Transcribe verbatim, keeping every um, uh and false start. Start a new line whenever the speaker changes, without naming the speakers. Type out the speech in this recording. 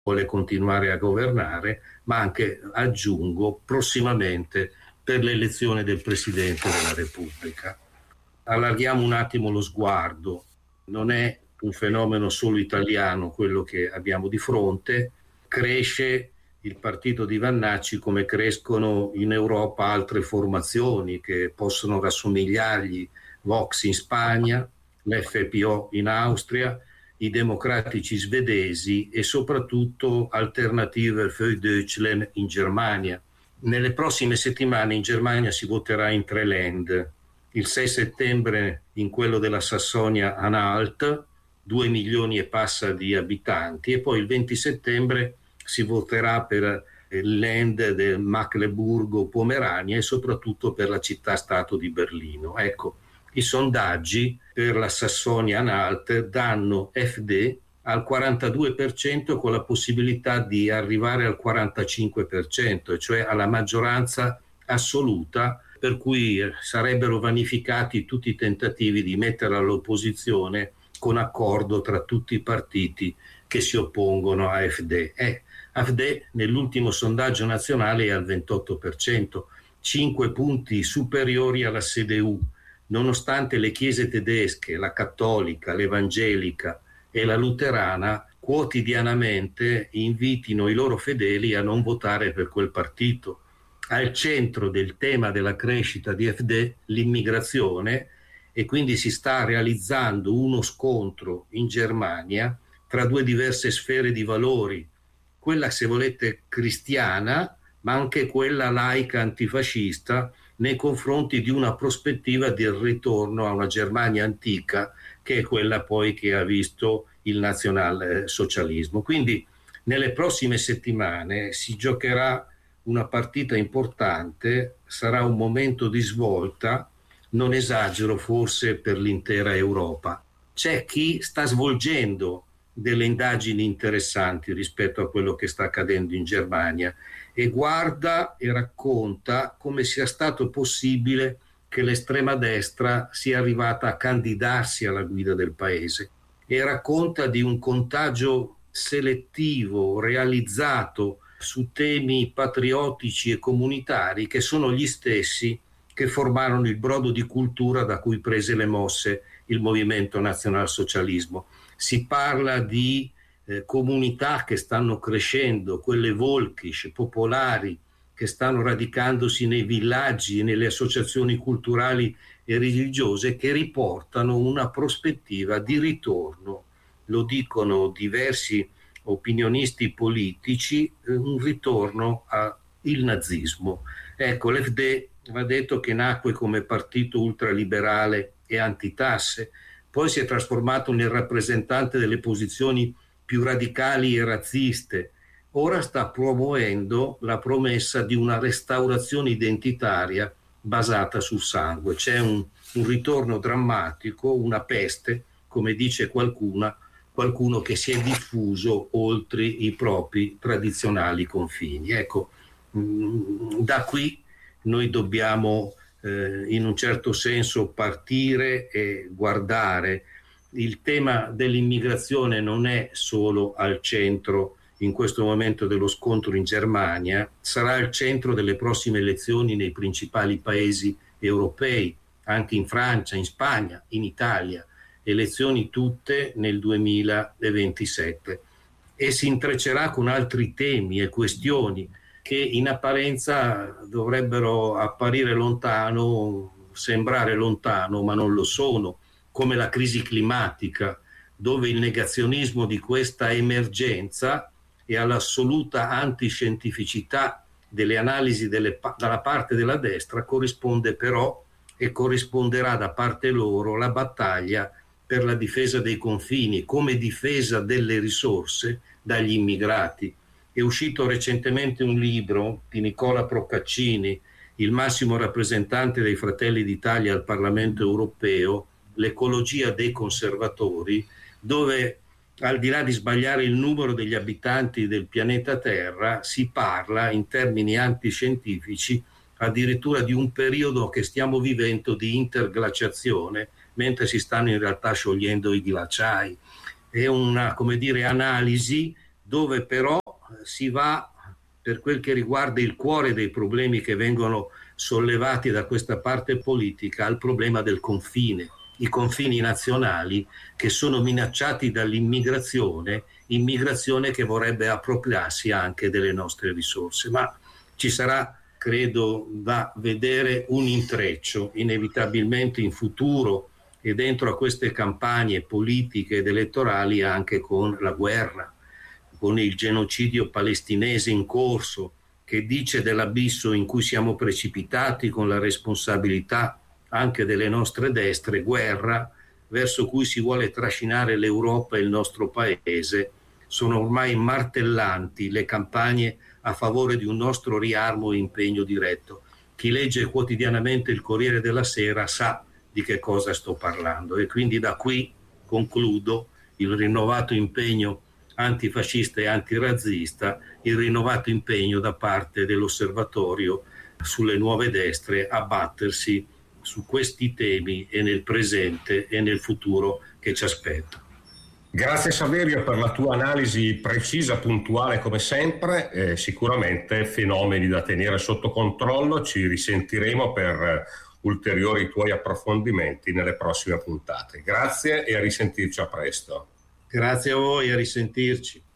vuole continuare a governare, ma anche, aggiungo, prossimamente per l'elezione del Presidente della Repubblica. Allarghiamo un attimo lo sguardo, non è un fenomeno solo italiano quello che abbiamo di fronte, cresce il partito di Vannacci come crescono in Europa altre formazioni che possono rassomigliargli, Vox in Spagna, l'F P O in Austria, i democratici svedesi e soprattutto Alternative für Deutschland in Germania. Nelle prossime settimane in Germania si voterà in tre Land, il sei settembre in quello della Sassonia-Anhalt, due milioni e passa di abitanti, e poi il venti settembre si voterà per il Land del Mecklenburgo-Pomerania e soprattutto per la città-stato di Berlino. Ecco, i sondaggi per la Sassonia-Anhalt danno F D al quarantadue per cento con la possibilità di arrivare al quarantacinque per cento, cioè alla maggioranza assoluta, per cui sarebbero vanificati tutti i tentativi di mettere all'opposizione con accordo tra tutti i partiti che si oppongono a F D. Eh, F D nell'ultimo sondaggio nazionale è al ventotto per cento, cinque punti superiori alla C D U, nonostante le chiese tedesche, la cattolica, l'evangelica e la luterana quotidianamente invitino i loro fedeli a non votare per quel partito. Al centro del tema della crescita di F D l'immigrazione, e quindi si sta realizzando uno scontro in Germania tra due diverse sfere di valori, quella, se volete, cristiana, ma anche quella laica antifascista, nei confronti di una prospettiva del ritorno a una Germania antica, che è quella poi che ha visto il nazionalsocialismo. Quindi nelle prossime settimane si giocherà una partita importante, sarà un momento di svolta, non esagero, forse per l'intera Europa. C'è chi sta svolgendo delle indagini interessanti rispetto a quello che sta accadendo in Germania e guarda e racconta come sia stato possibile che l'estrema destra sia arrivata a candidarsi alla guida del paese, e racconta di un contagio selettivo realizzato su temi patriottici e comunitari che sono gli stessi che formarono il brodo di cultura da cui prese le mosse il movimento nazionalsocialismo. Si parla di eh, comunità che stanno crescendo, quelle volkisch, popolari, che stanno radicandosi nei villaggi e nelle associazioni culturali e religiose, che riportano una prospettiva di ritorno, lo dicono diversi opinionisti politici, un ritorno al nazismo. Ecco, l'F D va detto che nacque come partito ultraliberale e antitasse, poi si è trasformato nel rappresentante delle posizioni più radicali e razziste. Ora sta promuovendo la promessa di una restaurazione identitaria basata sul sangue. C'è un, un ritorno drammatico, una peste, come dice qualcuna, qualcuno che si è diffuso oltre i propri tradizionali confini. Ecco, da qui noi dobbiamo eh, in un certo senso partire e guardare. Il tema dell'immigrazione non è solo al centro in questo momento dello scontro in Germania, sarà al centro delle prossime elezioni nei principali paesi europei, anche in Francia, in Spagna, in Italia, elezioni tutte nel duemilaventisette, e si intreccerà con altri temi e questioni che in apparenza dovrebbero apparire lontano, sembrare lontano, ma non lo sono, come la crisi climatica, dove il negazionismo di questa emergenza e all'assoluta antiscientificità delle analisi delle, dalla parte della destra corrisponde però e corrisponderà da parte loro la battaglia per la difesa dei confini come difesa delle risorse dagli immigrati. È uscito recentemente un libro di Nicola Procaccini, il massimo rappresentante dei Fratelli d'Italia al Parlamento europeo, L'ecologia dei conservatori, dove al di là di sbagliare il numero degli abitanti del pianeta Terra, si parla in termini antiscientifici addirittura di un periodo che stiamo vivendo di interglaciazione, mentre si stanno in realtà sciogliendo i glaciai. È una, come dire, analisi dove però si va, per quel che riguarda il cuore dei problemi che vengono sollevati da questa parte politica, al problema del confine, i confini nazionali che sono minacciati dall'immigrazione, immigrazione che vorrebbe appropriarsi anche delle nostre risorse. Ma ci sarà, credo, da vedere un intreccio inevitabilmente in futuro e dentro a queste campagne politiche ed elettorali anche con la guerra, con il genocidio palestinese in corso, che dice dell'abisso in cui siamo precipitati con la responsabilità anche delle nostre destre, guerra verso cui si vuole trascinare l'Europa e il nostro paese. Sono ormai martellanti le campagne a favore di un nostro riarmo e impegno diretto. Chi legge quotidianamente il Corriere della Sera sa di che cosa sto parlando, e quindi da qui concludo il rinnovato impegno antifascista e antirazzista, il rinnovato impegno da parte dell'Osservatorio sulle nuove destre a battersi su questi temi e nel presente e nel futuro che ci aspetta.
Grazie Saverio per la tua analisi precisa, puntuale come sempre, eh, sicuramente fenomeni da tenere sotto controllo. Ci risentiremo per ulteriori tuoi approfondimenti nelle prossime puntate. Grazie e a risentirci a presto.
Grazie a voi, a risentirci.